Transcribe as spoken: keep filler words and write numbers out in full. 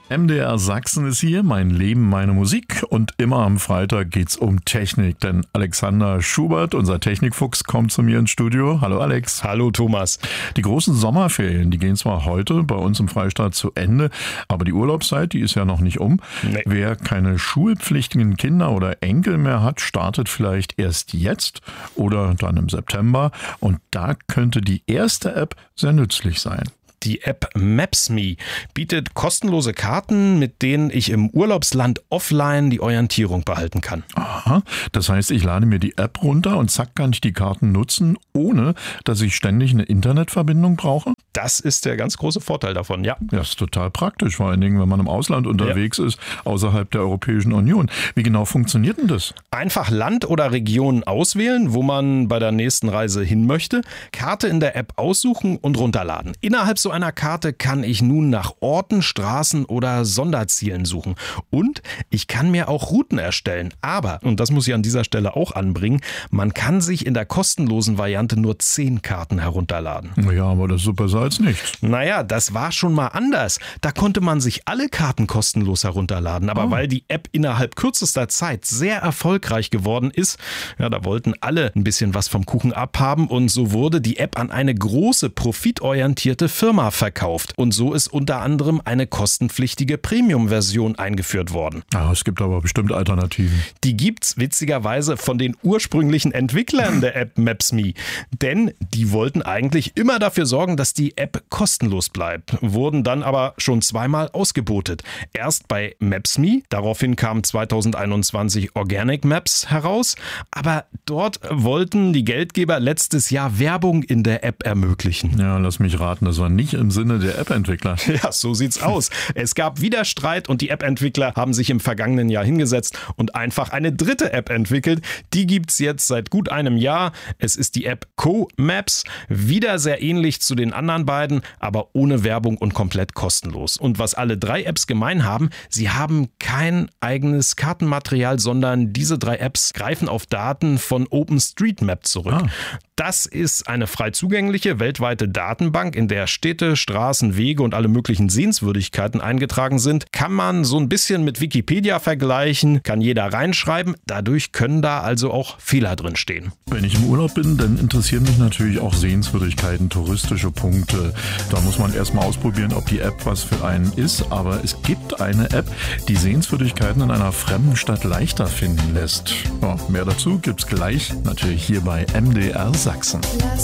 M D R Sachsen ist hier, mein Leben, meine Musik, und immer am Freitag geht's um Technik, denn Alexander Schubert, unser Technikfuchs, kommt zu mir ins Studio. Hallo Alex. Hallo Thomas. Die großen Sommerferien, die gehen zwar heute bei uns im Freistaat zu Ende, aber die Urlaubszeit, die ist ja noch nicht um. Nee. Wer keine schulpflichtigen Kinder oder Enkel mehr hat, startet vielleicht erst jetzt oder dann im September, und da könnte die erste App sehr nützlich sein. Die App Maps.me bietet kostenlose Karten, mit denen ich im Urlaubsland offline die Orientierung behalten kann. Aha, das heißt, ich lade mir die App runter und zack, kann ich die Karten nutzen, ohne dass ich ständig eine Internetverbindung brauche? Das ist der ganz große Vorteil davon, ja. Das ist total praktisch, vor allen Dingen, wenn man im Ausland unterwegs ja. ist, außerhalb der Europäischen Union. Wie genau funktioniert denn das? Einfach Land oder Region auswählen, wo man bei der nächsten Reise hin möchte, Karte in der App aussuchen und runterladen. Innerhalb so einer Karte kann ich nun nach Orten, Straßen oder Sonderzielen suchen. Und ich kann mir auch Routen erstellen. Aber, und das muss ich an dieser Stelle auch anbringen, man kann sich in der kostenlosen Variante nur zehn Karten herunterladen. Ja, aber das ist super besser als nichts. Naja, das war schon mal anders. Da konnte man sich alle Karten kostenlos herunterladen. Aber oh. weil die App innerhalb kürzester Zeit sehr erfolgreich geworden ist, ja, da wollten alle ein bisschen was vom Kuchen abhaben, und so wurde die App an eine große, profitorientierte Firma verkauft. Und so ist unter anderem eine kostenpflichtige Premium-Version eingeführt worden. Ja, es gibt aber bestimmt Alternativen. Die gibt's witzigerweise von den ursprünglichen Entwicklern der App Maps.me. Denn die wollten eigentlich immer dafür sorgen, dass die App kostenlos bleibt, wurden dann aber schon zweimal ausgebotet. Erst bei Maps.me, daraufhin kam zweitausendeinundzwanzig Organic Maps heraus, aber dort wollten die Geldgeber letztes Jahr Werbung in der App ermöglichen. Ja, lass mich raten, das war nicht im Sinne der App-Entwickler. Ja, so sieht's aus. Es gab wieder Streit und die App-Entwickler haben sich im vergangenen Jahr hingesetzt und einfach eine dritte App entwickelt. Die gibt's jetzt seit gut einem Jahr. Es ist die App Co-Maps, wieder sehr ähnlich zu den anderen beiden, aber ohne Werbung und komplett kostenlos. Und was alle drei Apps gemein haben, sie haben kein eigenes Kartenmaterial, sondern diese drei Apps greifen auf Daten von OpenStreetMap zurück. Ah. Das ist eine frei zugängliche weltweite Datenbank, in der Städte, Straßen, Wege und alle möglichen Sehenswürdigkeiten eingetragen sind. Kann man so ein bisschen mit Wikipedia vergleichen, kann jeder reinschreiben. Dadurch können da also auch Fehler drin stehen. Wenn ich im Urlaub bin, dann interessieren mich natürlich auch Sehenswürdigkeiten, touristische Punkte. Da muss man erstmal ausprobieren, ob die App was für einen ist. Aber es gibt eine App, die Sehenswürdigkeiten in einer fremden Stadt leichter finden lässt. Ja, mehr dazu gibt's gleich, natürlich hier bei M D R Sachsen.